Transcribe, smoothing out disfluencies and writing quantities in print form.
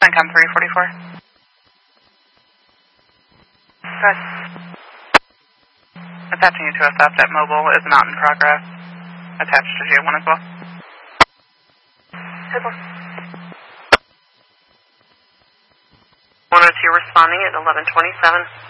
CENTCOM 344. Good. Attaching you to a theft at mobile is not in progress. Attached to J1 as well. 102 responding at 1127.